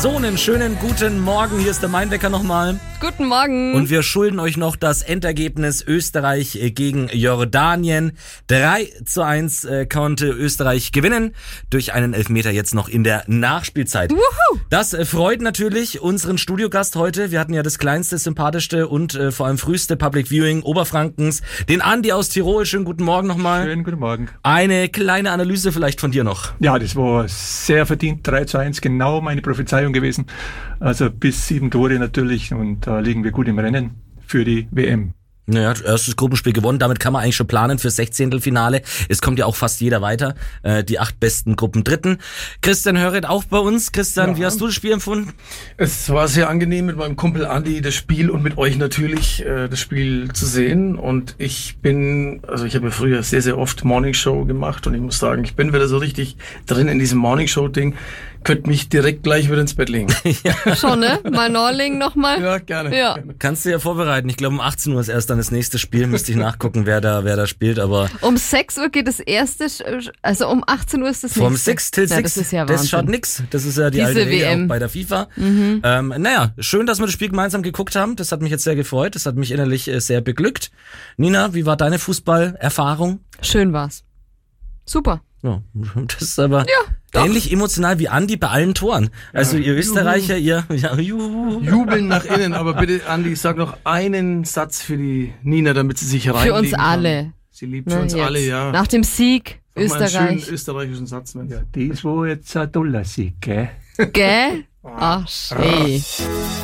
So, einen schönen guten Morgen. Hier ist der Mainwecker nochmal. Guten Morgen. Und wir schulden euch noch das Endergebnis Österreich gegen Jordanien. 3:1 konnte Österreich gewinnen. Durch einen Elfmeter jetzt noch in der Nachspielzeit. Wuhu. Das freut natürlich unseren Studiogast heute. Wir hatten ja das kleinste, sympathischste und vor allem früheste Public Viewing Oberfrankens. Den Andi aus Tirol. Schönen guten Morgen nochmal. Schönen guten Morgen. Eine kleine Analyse vielleicht von dir noch. Ja, das war sehr verdient. 3:1, genau meine Prophezeiung gewesen. Also bis 7 Tore natürlich und da liegen wir gut im Rennen für die WM. Naja, erstes Gruppenspiel gewonnen, damit kann man eigentlich schon planen für 16. Es kommt ja auch fast jeder weiter, die 8 besten Gruppen Dritten. Christian Hörret auch bei uns. Christian, Wie hast du das Spiel empfunden? Es war sehr angenehm mit meinem Kumpel Andi das Spiel und mit euch natürlich das Spiel zu sehen und ich habe ja früher sehr, sehr oft Morningshow gemacht und ich muss sagen, ich bin wieder so richtig drin in diesem Morningshow-Ding. Könnt mich direkt gleich wieder ins Bett legen. Schon, ne? Mal Norling nochmal? Ja, gerne. Ja. Gerne. Kannst du ja vorbereiten. Ich glaube, um 18 Uhr ist erst dann das nächste Spiel. Müsste ich nachgucken, wer da spielt. Aber Um 6 Uhr geht das erste, also um 18 Uhr ist das nächste. vom 6 till 6, Ja, das ist ja Wahnsinn. das schaut nix. Das ist ja die Diese alte Regel WM. auch bei der FIFA. Naja, schön, dass wir das Spiel gemeinsam geguckt haben. Das hat mich jetzt sehr gefreut. Das hat mich innerlich sehr beglückt. Nina, wie war deine Fußballerfahrung? Schön war's. Super. Ja, das ist aber ähnlich emotional wie Andi bei allen Toren. Also ihr Österreicher, juhu. Jubeln nach innen, aber bitte, Andi, sag noch einen Satz für die Nina, damit sie sich reinlegen Für uns kann. alle. Sie liebt Na, für uns jetzt. alle, ja. Nach dem Sieg Sag mal einen Österreich. schönen österreichischen Satz, Mensch. Ja, das war jetzt ein toller Sieg, gell? Gell? Ach, schön.